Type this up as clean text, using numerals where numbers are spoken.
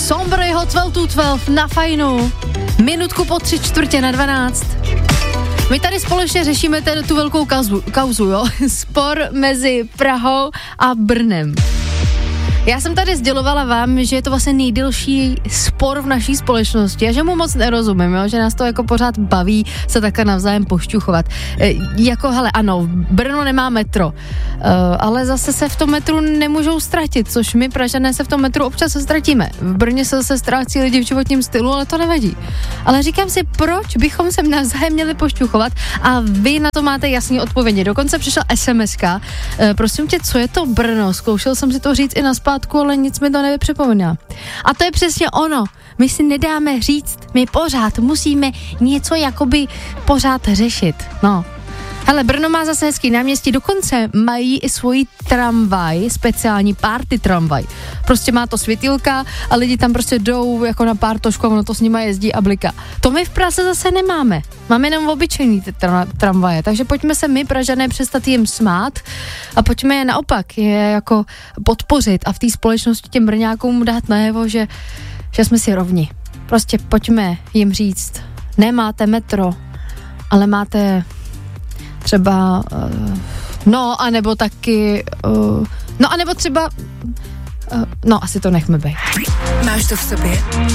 Sombre Hot 12 na Fajnu. Minutku po 3:45. My tady společně řešíme tu velkou kauzu, jo? Spor mezi Prahou a Brnem. Já jsem tady sdělovala vám, že je to vlastně nejdelší spor v naší společnosti a že mu moc nerozumím, jo? Že nás to jako pořád baví se takhle navzájem pošťuchovat. Jako, hele, ano, Brno nemá metro, ale zase se v tom metru nemůžou ztratit, což my Pražané se v tom metru občas se ztratíme. V Brně se zase ztrácí lidi v životním stylu, ale to nevadí. Ale říkám si, proč bychom se navzájem měli pošťuchovat a vy na to máte jasný odpovědi. Dokonce přišla SMS-ka, prosím tě, co je to Brno? Zkoušel jsem si to říct i naspát, ale nic mi to nevypřipomíná. A to je přesně ono. My si nedáme říct, my pořád musíme něco jakoby pořád řešit. No. Hele, Brno má zase hezký náměstí, dokonce mají i svoji tramvaj, speciální party tramvaj. Prostě má to světýlka a lidi tam prostě jdou jako na pártošku a ono to s nima jezdí a bliká. To my v Praze zase nemáme. Máme jenom obyčejný ty tramvaje, takže pojďme se my Pražané přestat jim smát a pojďme je naopak je jako podpořit a v té společnosti těm Brňákům dát najevo, že jsme si rovni. Prostě pojďme jim říct, nemáte metro, ale máte třeba, anebo taky, anebo třeba, asi to nechme být. Máš to v sobě?